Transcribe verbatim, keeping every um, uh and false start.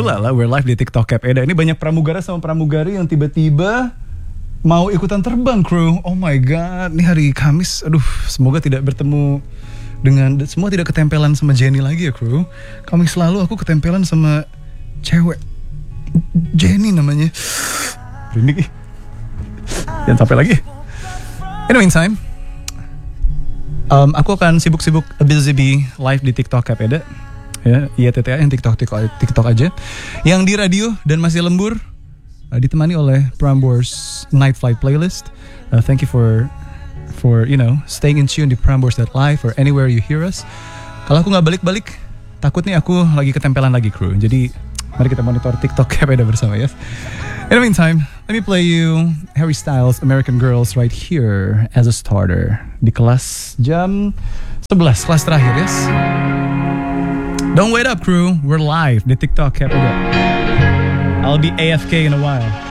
Ulala, we're live di TikTok Cap Eda. Ini banyak pramugara sama pramugari yang tiba-tiba mau ikutan terbang, kru. Oh my god, ini hari Kamis. Aduh, semoga tidak bertemu dengan, semua tidak ketempelan sama Jenny lagi ya, kru. Kamis lalu aku ketempelan sama cewek Jenny namanya. Rindik ih. Jangan sampai lagi. In the meantime, um, aku akan sibuk-sibuk a busy bee live di TikTok Cap Eda. Ya, I A T T A yang TikTok, TikTok TikTok aja. Yang di radio dan masih lembur uh, ditemani oleh Prambors Night Flight playlist. Uh, thank you for for you know staying in tune di Prambors dot live or anywhere you hear us. Kalau aku nggak balik-balik, takut nih aku lagi ketempelan lagi, kru. Jadi mari kita monitor TikTok Cap Eda bersama ya. In the meantime, let me play you Harry Styles American Girls right here as a starter di kelas jam sebelas, kelas terakhir, yes. Don't wait up, crew. We're live di TikTok Cap Eda. I'll be A F K in a while.